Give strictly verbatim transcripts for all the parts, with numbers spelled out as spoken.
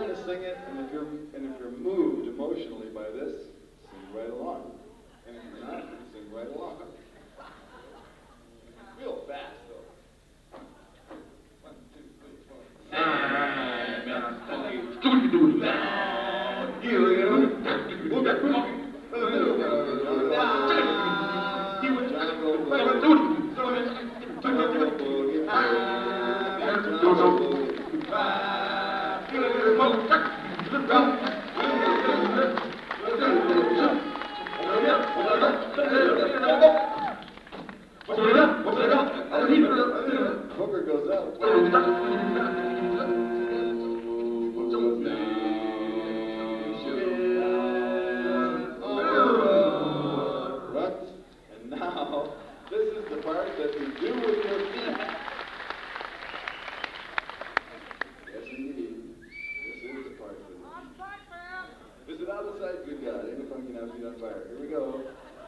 going to sing it, and if you're and if you're moved emotionally by this, sing right along. And if you're not, sing right along. Real fast, though. One, two, three, four. Hooker goes up. But, and now, this is the part that you do with your feet. Yes, indeed. This is the part for the feet. Is it out of sight? Good God. Ain't no fun getting our feet on fire. Here we go.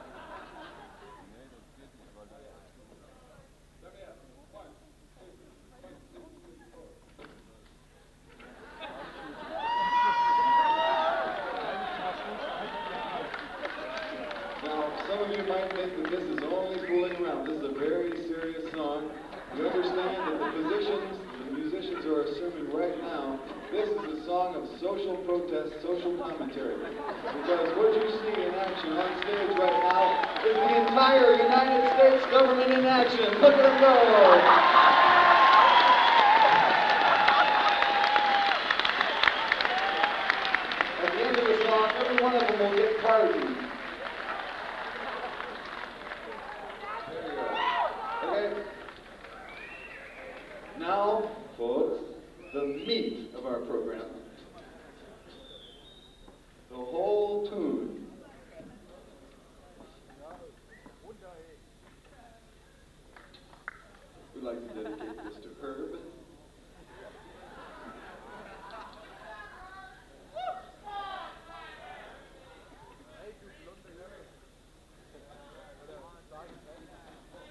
Some of you might think that this is only fooling around. This is a very serious song. You understand that the positions the musicians are assuming right now, this is a song of social protest, social commentary. Because what you see in action on stage right now is the entire United States government in action. Look at them go! At the end of the song, every one of them will get pardoned. Now, folks, the meat of our program. The whole tune. We'd like to dedicate this to Herb.